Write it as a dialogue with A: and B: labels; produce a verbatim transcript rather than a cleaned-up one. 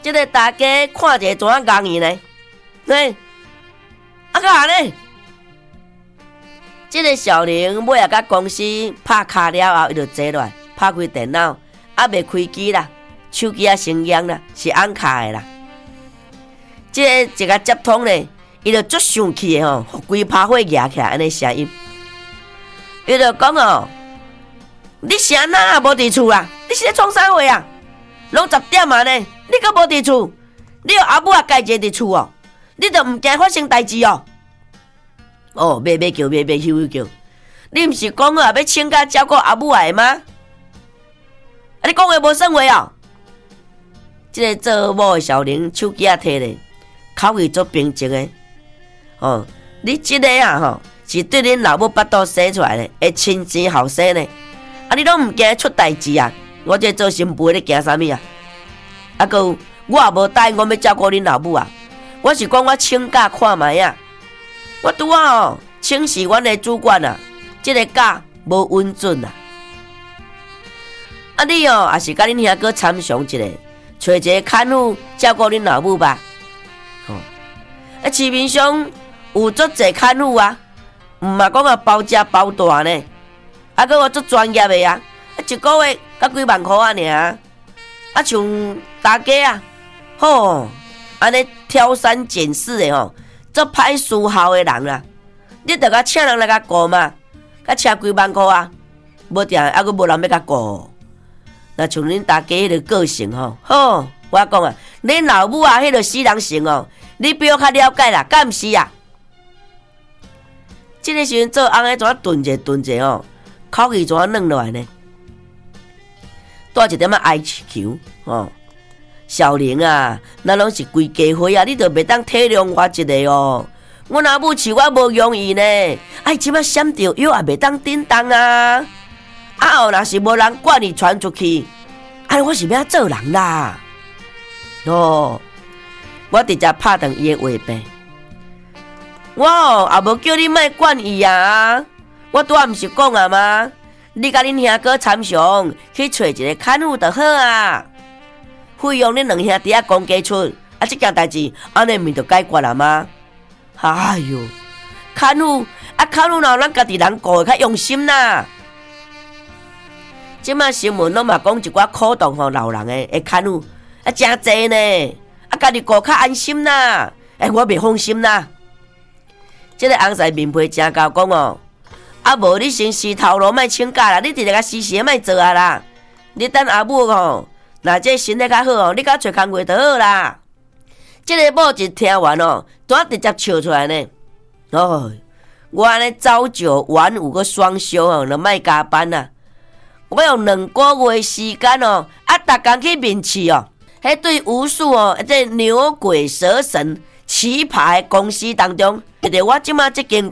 A: 这个大家看者怎啊讲伊呢？嘿，啊个安尼？这个小玲尾啊，甲公司拍卡了后，伊就坐落来，拍开电脑，啊未开机啦，手机啊升降啦，是按卡的啦。这个一个接通咧，伊就足生气的吼，规拍火压起来安尼声音。伊就讲哦，你是安那无伫厝啦？你是咧创啥货啊？拢十点啊呢，你阁无伫厝？你有阿母啊家姐伫厝哦？你都毋惊发生代志哦？哦，咩咩叫咩咩咻咻叫！你毋是讲好要请假照顾阿母来吗？啊，你讲话无算话哦！即、这个做某的小玲手机啊摕咧，口气足平静的。哦，你即个啊吼，是对恁老母巴肚生出来的，会亲生后生呢。啊，你拢毋惊出代志啊？我这做新妇的，你惊啥物啊？啊，搁有我也无答应我要照顾恁老母啊！我是讲我请假看卖啊！我拄啊哦，请示阮的主管啊，即、这个假无稳准啊！啊，你哦也是甲恁兄哥参详一下，找一个看护照顾恁老母吧。哦，啊，市面上有足侪看护啊，毋嘛讲啊包食包大呢，啊，搁我足专业的啊，啊，一个月才几万块啊尔，啊，像大家啊，吼，安尼挑三拣四的吼。做歹思效的人啦，你着甲请人来甲顾嘛，甲请几万块啊，无定还佫无人要甲顾。那像恁大家迄个个性吼，吼，我讲啊，恁老母啊，迄个死人性哦，你比我较了解啦，敢毋是啊？即个时阵做翁的怎啊顿者顿者哦，口气怎啊软落来呢？带一点仔哀求哦。小玲啊，咱拢是规家伙啊，你着袂当体谅我一个哦。阮阿母饲我无容易呢，哎，即摆闪着药也袂当叮当啊。啊后若是无人管伊传出去，哎，我是要怎做人啦？哦，我直接拍断伊的话呗。我哦也无叫你莫管伊啊，我拄仔毋是讲啊吗？你甲恁兄哥参详去找一个看护就好啊。费用恁两兄弟啊公家出，啊，这件代志安尼咪就解决了吗？哎哟，看护啊，看护哪咱家己人顾会较用心啦。即马新闻拢嘛讲一寡苦动吼老人诶，诶看护啊真济呢，啊家己顾较安心啦，诶我袂放心啦。即、这个翁婿面皮真厚讲哦，啊无你先死头路莫请假啦，你直直甲死死莫做啊啦，你等阿母吼。那这身体较好哦，你甲找工课就好啦。这个某一听完哦，怎直接笑出来呢？哦，我安尼朝九晚五个双休哦，就莫加班啦。我用两个月时间哦，啊，逐工去面试哦，迄对无数哦，这牛鬼蛇神奇葩的公司当中，伫我即马这间